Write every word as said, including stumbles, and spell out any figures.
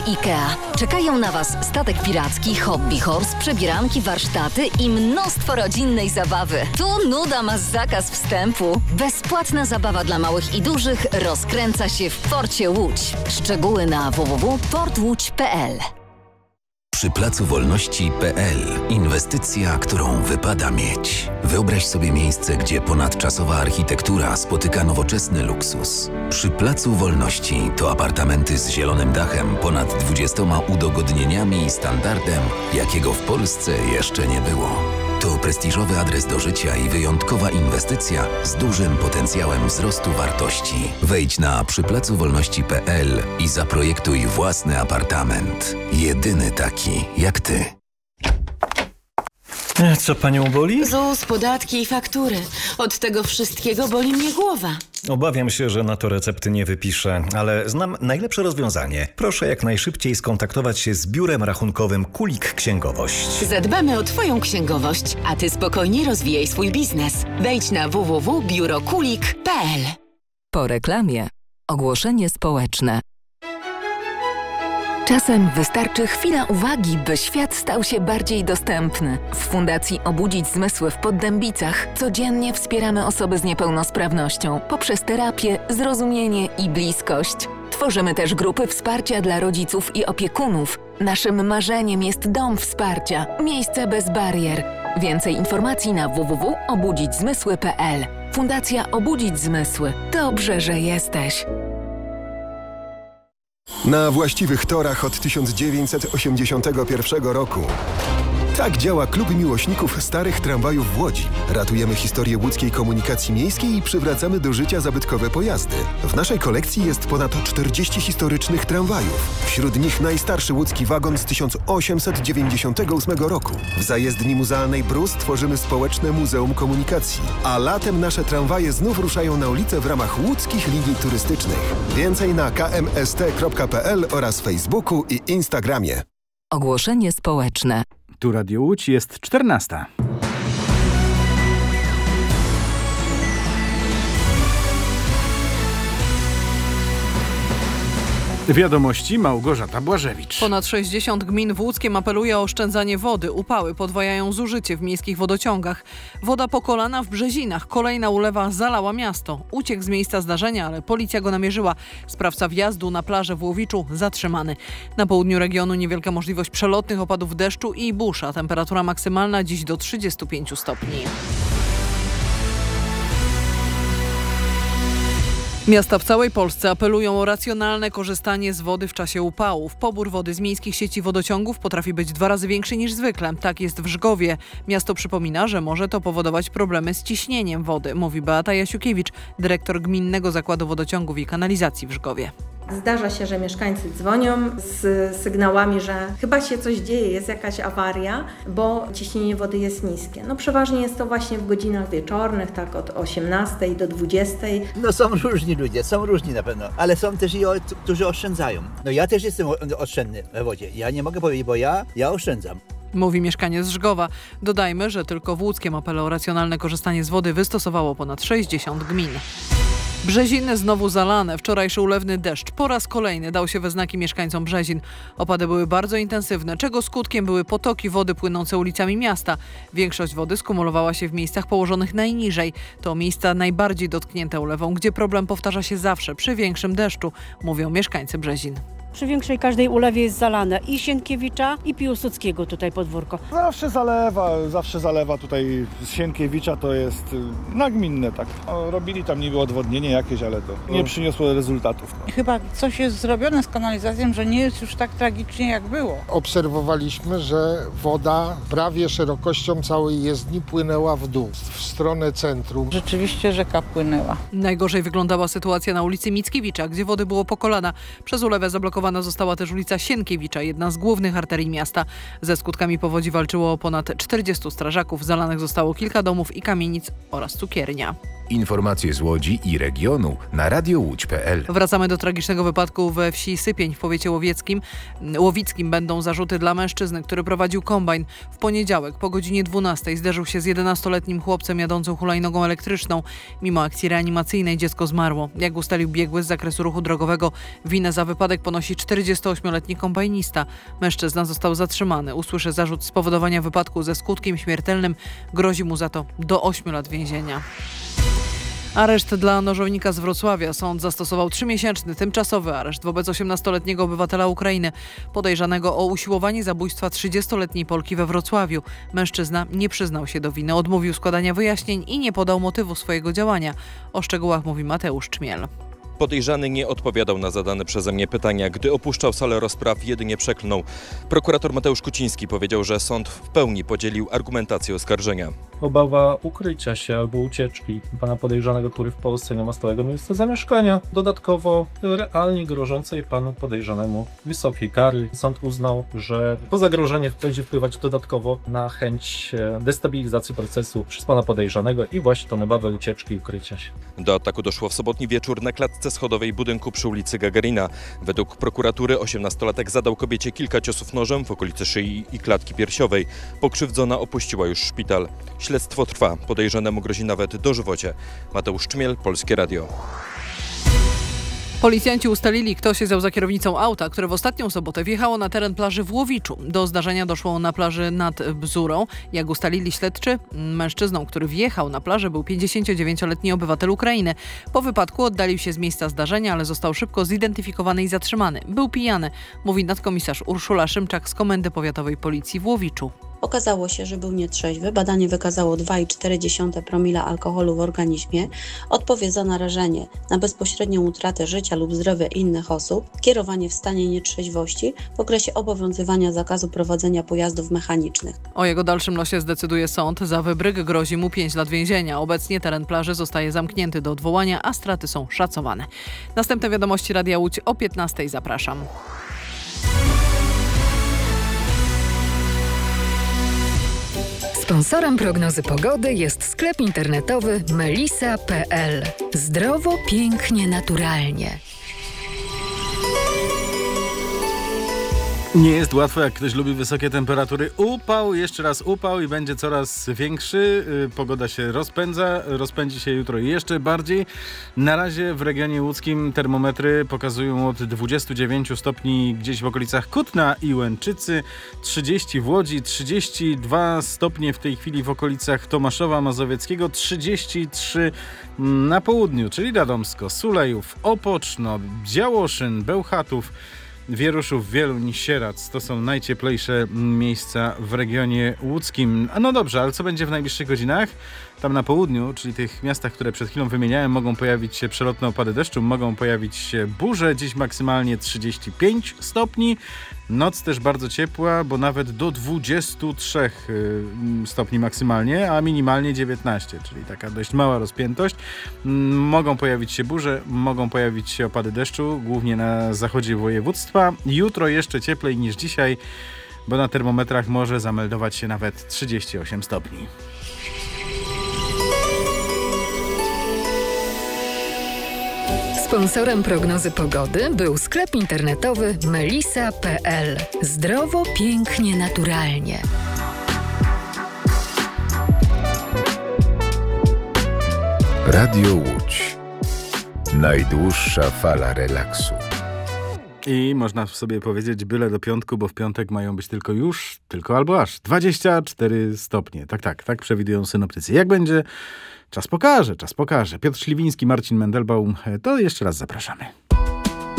IKEA. Czekają na Was statek piracki, hobby horse, przebieranki, warsztaty i mnóstwo rodzinnej zabawy. Tu nuda ma zakaz wstępu. Bezpłatna zabawa dla małych i dużych rozkręca się w Porcie Łódź. Szczegóły na w w w kropka port łódź kropka p l. Przy Placu Wolności kropka p l inwestycja, którą wypada mieć. Wyobraź sobie miejsce, gdzie ponadczasowa architektura spotyka nowoczesny luksus. Przy Placu Wolności to apartamenty z zielonym dachem, ponad dwudziestoma udogodnieniami i standardem, jakiego w Polsce jeszcze nie było. To prestiżowy adres do życia i wyjątkowa inwestycja z dużym potencjałem wzrostu wartości. Wejdź na przy placu wolności kropka p l i zaprojektuj własny apartament. Jedyny taki jak ty. Co panią boli? ZUS, podatki i faktury. Od tego wszystkiego boli mnie głowa. Obawiam się, że na to recepty nie wypiszę, ale znam najlepsze rozwiązanie. Proszę jak najszybciej skontaktować się z biurem rachunkowym Kulik Księgowość. Zadbamy o twoją księgowość, a ty spokojnie rozwijaj swój biznes. Wejdź na w w w kropka biuro kulik kropka p l. Po reklamie ogłoszenie społeczne. Czasem wystarczy chwila uwagi, by świat stał się bardziej dostępny. W Fundacji Obudzić Zmysły w Poddębicach codziennie wspieramy osoby z niepełnosprawnością poprzez terapię, zrozumienie i bliskość. Tworzymy też grupy wsparcia dla rodziców i opiekunów. Naszym marzeniem jest dom wsparcia, miejsce bez barier. Więcej informacji na w w w kropka obudzić zmysły kropka p l. Fundacja Obudzić Zmysły. Dobrze, że jesteś. Na właściwych torach od tysiąc dziewięćset osiemdziesiątego pierwszego roku. Tak działa Klub Miłośników Starych Tramwajów w Łodzi. Ratujemy historię łódzkiej komunikacji miejskiej i przywracamy do życia zabytkowe pojazdy. W naszej kolekcji jest ponad czterdzieści historycznych tramwajów. Wśród nich najstarszy łódzki wagon z tysiąc osiemset dziewięćdziesiątego ósmego roku. W zajezdni muzealnej Brus tworzymy społeczne Muzeum Komunikacji. A latem nasze tramwaje znów ruszają na ulicę w ramach łódzkich linii turystycznych. Więcej na k m s t kropka p l oraz Facebooku i Instagramie. Ogłoszenie społeczne. Tu Radio Łódź, jest czternasta. Wiadomości Małgorzata Błażewicz. Ponad sześćdziesiąt gmin w Łódzkiem apeluje o oszczędzanie wody. Upały podwajają zużycie w miejskich wodociągach. Woda po kolana w Brzezinach. Kolejna ulewa zalała miasto. Uciekł z miejsca zdarzenia, ale policja go namierzyła. Sprawca wjazdu na plażę w Łowiczu zatrzymany. Na południu regionu niewielka możliwość przelotnych opadów deszczu i burz, a temperatura maksymalna dziś do trzydziestu pięciu stopni. Miasta w całej Polsce apelują o racjonalne korzystanie z wody w czasie upałów. Pobór wody z miejskich sieci wodociągów potrafi być dwa razy większy niż zwykle. Tak jest w Żgowie. Miasto przypomina, że może to powodować problemy z ciśnieniem wody, mówi Beata Jasiukiewicz, dyrektor Gminnego Zakładu Wodociągów i Kanalizacji w Żgowie. Zdarza się, że mieszkańcy dzwonią z sygnałami, że chyba się coś dzieje, jest jakaś awaria, bo ciśnienie wody jest niskie. No przeważnie jest to właśnie w godzinach wieczornych, tak od osiemnastej do dwudziestej. No są różni ludzie, są różni na pewno, ale są też i o, którzy oszczędzają. No ja też jestem oszczędny we wodzie. Ja nie mogę powiedzieć, bo ja, ja oszczędzam. Mówi mieszkaniec Żgowa. Dodajmy, że tylko w Łódzkiem apel o racjonalne korzystanie z wody wystosowało ponad sześćdziesiąt gmin. Brzeziny znowu zalane. Wczorajszy ulewny deszcz po raz kolejny dał się we znaki mieszkańcom Brzezin. Opady były bardzo intensywne, czego skutkiem były potoki wody płynące ulicami miasta. Większość wody skumulowała się w miejscach położonych najniżej. To miejsca najbardziej dotknięte ulewą, gdzie problem powtarza się zawsze przy większym deszczu, mówią mieszkańcy Brzezin. Przy większej każdej ulewie jest zalane i Sienkiewicza, i Piłsudskiego tutaj podwórko. Zawsze zalewa, zawsze zalewa tutaj z Sienkiewicza, to jest nagminne, tak. O, robili tam niby odwodnienie jakieś, ale to nie przyniosło rezultatów. No. Chyba coś jest zrobione z kanalizacją, że nie jest już tak tragicznie jak było. Obserwowaliśmy, że woda prawie szerokością całej jezdni płynęła w dół, w stronę centrum. Rzeczywiście rzeka płynęła. Najgorzej wyglądała sytuacja na ulicy Mickiewicza, gdzie wody było po kolana. Przez ulewę zablokowana została też ulica Sienkiewicza, jedna z głównych arterii miasta. Ze skutkami powodzi walczyło ponad czterdziestu strażaków. Zalanych zostało kilka domów i kamienic oraz cukiernia. Informacje z Łodzi i regionu na radio łódź kropka p l. Wracamy do tragicznego wypadku we wsi Sypień w powiecie łowieckim. Łowickim będą zarzuty dla mężczyzny, który prowadził kombajn. W poniedziałek po godzinie dwunastej zderzył się z jedenastoletnim chłopcem jadącym hulajnogą elektryczną. Mimo akcji reanimacyjnej dziecko zmarło. Jak ustalił biegły z zakresu ruchu drogowego, winę za wypadek ponosi prowadzi czterdziestoośmioletni kombajnista. Mężczyzna został zatrzymany. Usłyszy zarzut spowodowania wypadku ze skutkiem śmiertelnym. Grozi mu za to do ośmiu lat więzienia. Areszt dla nożownika z Wrocławia. Sąd zastosował trzymiesięczny tymczasowy areszt wobec osiemnastoletniego obywatela Ukrainy, podejrzanego o usiłowanie zabójstwa trzydziestoletniej Polki we Wrocławiu. Mężczyzna nie przyznał się do winy, odmówił składania wyjaśnień i nie podał motywu swojego działania. O szczegółach mówi Mateusz Czmiel. Podejrzany nie odpowiadał na zadane przeze mnie pytania. Gdy opuszczał salę rozpraw, jedynie przeklnął. Prokurator Mateusz Kuciński powiedział, że sąd w pełni podzielił argumentację oskarżenia. Obawa ukrycia się albo ucieczki pana podejrzanego, który w Polsce nie ma stałego miejsca zamieszkania. Dodatkowo realnie grożącej panu podejrzanemu wysokiej kary. Sąd uznał, że to zagrożenie będzie wpływać dodatkowo na chęć destabilizacji procesu przez pana podejrzanego i właśnie tą obawę ucieczki i ukrycia się. Do ataku doszło w sobotni wieczór na klatce schodowej budynku przy ulicy Gagarina. Według prokuratury osiemnastolatek zadał kobiecie kilka ciosów nożem w okolicy szyi i klatki piersiowej. Pokrzywdzona opuściła już szpital. Śledztwo trwa. Podejrzanemu grozi nawet dożywocie. Mateusz Czmiel, Polskie Radio. Policjanci ustalili, kto siedział za kierownicą auta, które w ostatnią sobotę wjechało na teren plaży w Łowiczu. Do zdarzenia doszło na plaży nad Bzurą. Jak ustalili śledczy, mężczyzną, który wjechał na plażę, był pięćdziesięciodziewięcioletni obywatel Ukrainy. Po wypadku oddalił się z miejsca zdarzenia, ale został szybko zidentyfikowany i zatrzymany. Był pijany, mówi nadkomisarz Urszula Szymczak z Komendy Powiatowej Policji w Łowiczu. Okazało się, że był nietrzeźwy. Badanie wykazało dwa i cztery dziesiąte promila alkoholu w organizmie. Odpowie za narażenie na bezpośrednią utratę życia lub zdrowia innych osób, kierowanie w stanie nietrzeźwości w okresie obowiązywania zakazu prowadzenia pojazdów mechanicznych. O jego dalszym losie zdecyduje sąd. Za wybryk grozi mu pięć lat więzienia. Obecnie teren plaży zostaje zamknięty do odwołania, a straty są szacowane. Następne wiadomości Radia Łódź o piętnastej. Zapraszam. Sponsorem prognozy pogody jest sklep internetowy melisa kropka pe el. Zdrowo, pięknie, naturalnie. Nie jest łatwo, jak ktoś lubi wysokie temperatury. Upał, jeszcze raz upał i będzie coraz większy. Pogoda się rozpędza, rozpędzi się jutro jeszcze bardziej. Na razie w regionie łódzkim termometry pokazują od dwudziestu dziewięciu stopni gdzieś w okolicach Kutna i Łęczycy, trzydzieści w Łodzi, trzydzieści dwa stopnie w tej chwili w okolicach Tomaszowa Mazowieckiego, trzydzieści trzy na południu, czyli Radomsko, Sulejów, Opoczno, Działoszyn, Bełchatów, Wieruszów, Wieluń, Sierac to są najcieplejsze miejsca w regionie łódzkim. No dobrze, ale co będzie w najbliższych godzinach? Tam na południu, czyli tych miastach, które przed chwilą wymieniałem, mogą pojawić się przelotne opady deszczu, mogą pojawić się burze, dziś maksymalnie trzydzieści pięć stopni. Noc też bardzo ciepła, bo nawet do dwudziestu trzech stopni maksymalnie, a minimalnie dziewiętnaście, czyli taka dość mała rozpiętość. Mogą pojawić się burze, mogą pojawić się opady deszczu, głównie na zachodzie województwa. Jutro jeszcze cieplej niż dzisiaj, bo na termometrach może zameldować się nawet trzydzieści osiem stopni. Sponsorem prognozy pogody był sklep internetowy melisa kropka pe el. Zdrowo, pięknie, naturalnie. Radio Łódź. Najdłuższa fala relaksu. I można sobie powiedzieć byle do piątku, bo w piątek mają być tylko już, tylko albo aż dwadzieścia cztery stopnie. Tak, tak, tak przewidują synoptycy. Jak będzie? Czas pokaże, czas pokaże. Piotr Śliwiński, Marcin Mendelbaum, to jeszcze raz zapraszamy.